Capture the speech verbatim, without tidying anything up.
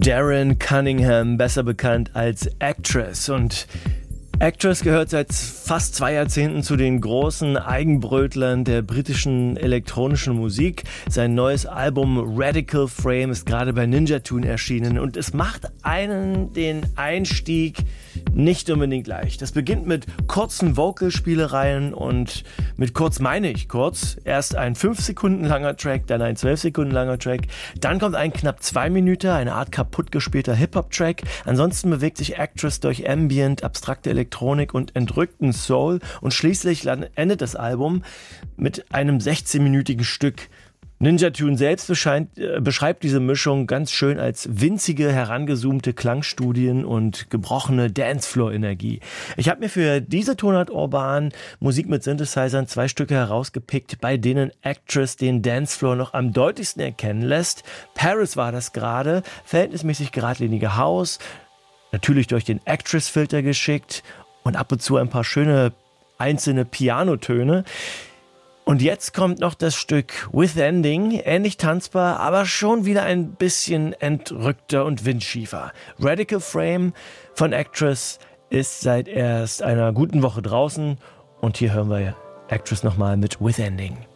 Darren Cunningham, besser bekannt als Actress. Und Actress gehört seit fast zwei Jahrzehnten zu den großen Eigenbrötlern der britischen elektronischen Musik. Sein neues Album Radical Frame ist gerade bei Ninja Tune erschienen und es macht einen den Einstieg nicht unbedingt leicht. Das beginnt mit kurzen Vocalspielereien und mit kurz meine ich kurz. Erst ein fünf Sekunden langer Track, dann ein zwölf Sekunden langer Track. Dann kommt ein knapp zwei Minuten, eine Art kaputt gespielter Hip-Hop-Track. Ansonsten bewegt sich Actress durch Ambient, abstrakte Elektronik und entrückten Soul. Und schließlich endet das Album mit einem sechzehnminütigen Stück. Ninja Tune selbst bescheint, äh, beschreibt diese Mischung ganz schön als winzige, herangezoomte Klangstudien und gebrochene Dancefloor-Energie. Ich habe mir für diese Tonart Urban Musik mit Synthesizern zwei Stücke herausgepickt, bei denen Actress den Dancefloor noch am deutlichsten erkennen lässt. Paris war das gerade, verhältnismäßig geradlinige House, natürlich durch den Actress-Filter geschickt und ab und zu ein paar schöne einzelne Pianotöne. Und jetzt kommt noch das Stück With Ending, ähnlich tanzbar, aber schon wieder ein bisschen entrückter und windschiefer. Radical Frame von Actress ist seit erst einer guten Woche draußen und hier hören wir Actress nochmal mit With Ending.